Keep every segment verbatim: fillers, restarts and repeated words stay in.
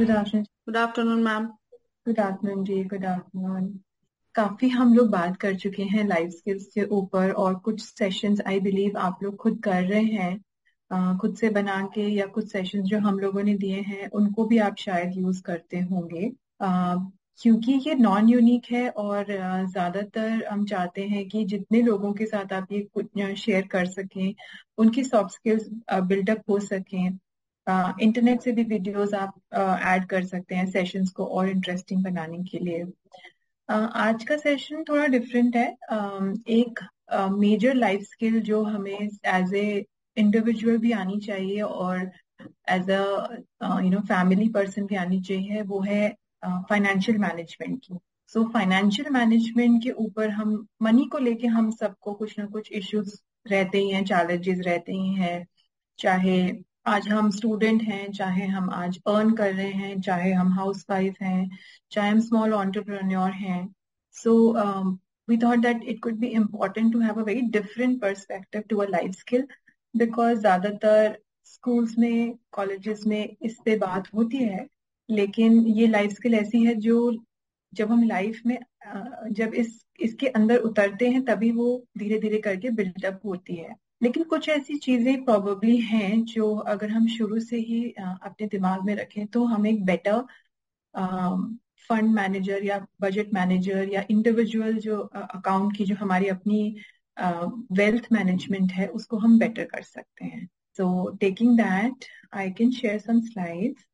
Good afternoon. Good afternoon ma'am. Good afternoon जी, good afternoon. काफी हम लोग बात कर चुके हैं लाइफ स्किल्स के ऊपर, और कुछ सेशंस आई बिलीव आप लोग खुद कर रहे हैं, अ, खुद से बना के, या कुछ सेशंस जो हम लोगों ने दिए हैं उनको भी आप शायद यूज करते होंगे। अ, क्योंकि ये नॉन यूनिक है, और अ, ज्यादातर हम चाहते हैं कि जितने लोगों के साथ आप ये कुछ शेयर कर सकें, उनकी सॉफ्ट स्किल्स बिल्डअप हो सकें। इंटरनेट से भी वीडियोस आप ऐड कर सकते हैं सेशंस को और इंटरेस्टिंग बनाने के लिए। अ, आज का सेशन थोड़ा डिफरेंट है। अम, एक मेजर लाइफ स्किल जो हमें एज ए इंडिविजुअल भी आनी चाहिए, और as a you know family person भी आनी चाहिए, वो है फाइनेंशियल मैनेजमेंट की। सो फाइनेंशियल मैनेजमेंट के ऊपर हम मनी को लेके हम सबको कुछ ना कुछ इश्यूज रहते ही हैं, चैलेंजेस रहते ही हैं। चाहे आज हम स्टूडेंट हैं, चाहे हम आज अर्न कर रहे हैं, चाहे हम हाउस वाइफ हैं, चाहे हम स्मॉल एंटरप्रेन्योर हैं। So we thought that it could be important to have a very different perspective to a life skill, because ज्यादातर स्कूल्स में, कॉलेजेस में इस पे बात होती है, लेकिन ये लाइफ स्किल ऐसी है जो जब हम लाइफ में अ, जब इस इसके अंदर उतरते हैं तभी वो धीरे धीरे करके बिल्डअप होती है। लेकिन कुछ ऐसी चीजें प्रोबेबली हैं जो अगर हम शुरू से ही अ, अपने दिमाग में रखें तो हम एक बेटर फंड मैनेजर या बजट मैनेजर या इंडिविजुअल जो अकाउंट की जो हमारी अपनी वेल्थ मैनेजमेंट है उसको हम बेटर कर सकते हैं। So taking that, I can share some slides.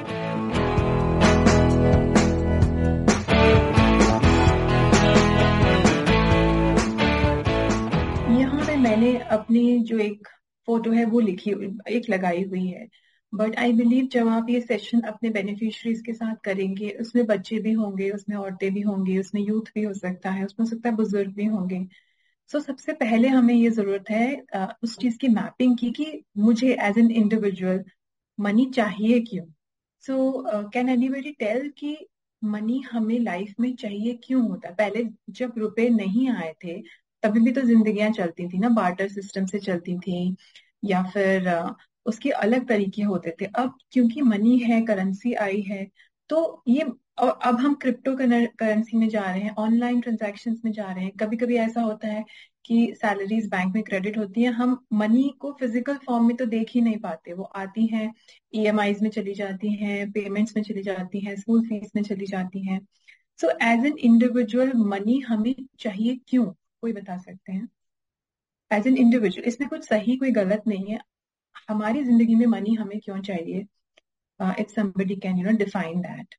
यहाँ पे मैंने अपनी जो एक फोटो है वो लिखी, एक लगाई हुई है। बट आई बिलीव जब आप ये सेशन अपने बेनिफिशरीज के साथ करेंगे, उसमें बच्चे भी होंगे, उसमें औरतें भी होंगी, उसमें यूथ भी हो सकता है, उसमें हो सकता है बुजुर्ग भी होंगे। सो so, सबसे पहले हमें ये जरूरत है अ, उस चीज की मैपिंग की कि मुझे एज एन इंडिविजुअल मनी चाहिए क्यों। सो कैन एनीबडी टेल कि मनी हमें लाइफ में चाहिए क्यों होता है? पहले जब रुपए नहीं आए थे तभी भी तो जिंदगियां चलती थी ना, बार्टर सिस्टम से चलती थी, या फिर अ, उसके अलग तरीके होते थे। अब क्योंकि मनी है, करेंसी आई है, तो ये, और अब हम क्रिप्टो करेंसी में जा रहे हैं, ऑनलाइन ट्रांजैक्शंस में जा रहे हैं। कभी कभी ऐसा होता है कि सैलरीज बैंक में क्रेडिट होती है, हम मनी को फिजिकल फॉर्म में तो देख ही नहीं पाते, वो आती हैं, ईएमआईज में चली जाती हैं, पेमेंट्स में चली जाती हैं, स्कूल फीस में चली जाती हैं। So as an individual money हमें चाहिए क्यों? कोई बता सकते हैं? एज एन इंडिविजुअल, इसमें कुछ सही कोई गलत नहीं है, हमारी जिंदगी में मनी हमें क्यों चाहिए? If somebody can you know define that.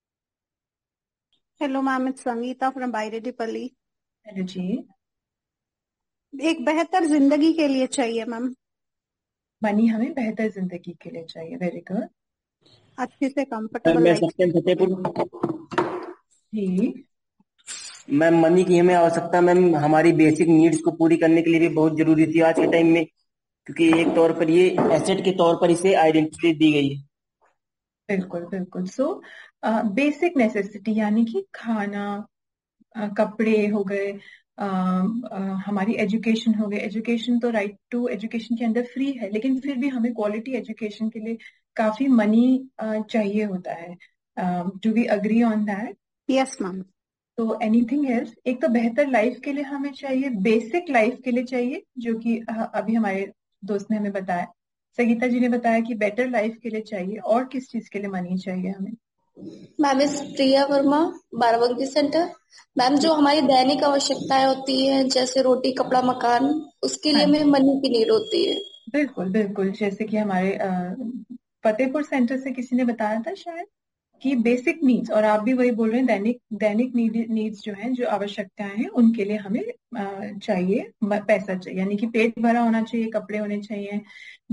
Hello ma'am, it's Sangeeta from बायरेड्डीपल्ली। Hello जी। एक बेहतर जिंदगी के लिए चाहिए मैम। मनी हमें बेहतर जिंदगी के लिए चाहिए, वेरी गुड। अच्छी से मैम कंफर्टेबल मैं लाइफ। सत्यम फतेहपुर। जी। मैम मनी की हमें आवश्यकता मैम हमारी बेसिक नीड्स को पूरी करने के लिए भी बहुत जरूरी थी आज के टाइम में, क्योंकि एक तौर पर ये एसेट के तौर पर इसे आइडेंटिटी दी गई है। बिल्कुल बिल्कुल। सो बेसिक नेसेसिटी यानी कि खाना, अ, कपड़े हो गए, अ, अ, हमारी एजुकेशन हो गई। एजुकेशन तो राइट टू एजुकेशन के अंदर फ्री है, लेकिन फिर भी हमें क्वालिटी एजुकेशन के लिए काफी मनी चाहिए होता है। Do we agree on that? Yes ma'am. तो एनीथिंग एल्स, एक तो बेहतर लाइफ के लिए हमें चाहिए, बेसिक लाइफ के लिए चाहिए, जो कि अ, अभी हमारे दोस्त ने हमें बताया, संगीता जी ने बताया कि बेटर लाइफ के लिए चाहिए। और किस चीज के लिए मनी चाहिए हमें? मैम इस प्रिया वर्मा, बाराबंकी सेंटर। मैम जो हमारी दैनिक आवश्यकताएं होती हैं जैसे रोटी कपड़ा मकान, उसके लिए हाँ हमें जी, मनी की नीड होती है। बिल्कुल बिल्कुल। जैसे कि हमारे अ, फतेहपुर सेंटर से किसी ने बताया था शायद कि बेसिक नीड्स, और आप भी वही बोल रहे हैं, दैनिक दैनिक नीड नीड्स जो हैं, जो आवश्यकताएं हैं, उनके लिए हमें अ, चाहिए, म- पैसा चाहिए, यानी कि पेट भरा होना चाहिए, कपड़े होने चाहिए,